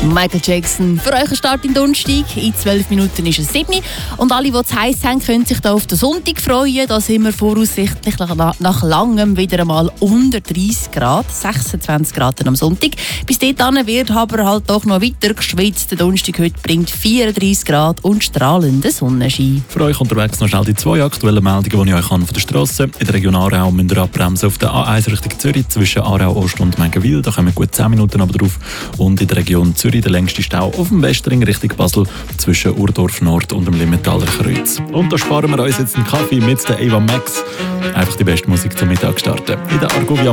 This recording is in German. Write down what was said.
Michael Jackson. Für euch ein Start in Donnerstag. In 12 Minuten ist es 7 Uhr. Und alle, die es heiß haben, können sich da auf den Sonntag freuen. Da sind wir voraussichtlich nach langem wieder einmal unter 30 Grad. 26 Grad am Sonntag. Bis dahin wird aber halt doch noch weiter geschwitzt. Der Donnerstag heute bringt 34 Grad und strahlenden Sonnenschein. Für euch unterwegs noch schnell die 2 aktuellen Meldungen, die ich euch von der Strasse. In der Region Aarau müsst ihr abbremsen auf der A1 Richtung Zürich zwischen Aarau Ost und Mengenwil. Da kommen gut 10 Minuten aber drauf. Und in der Region Zürich der längste Stau auf dem Westring Richtung Basel zwischen Urdorf Nord und dem Limmetaler Kreuz. Und da sparen wir uns jetzt einen Kaffee mit der Eva Max. Einfach die beste Musik zum Mittag starten. In der Argovia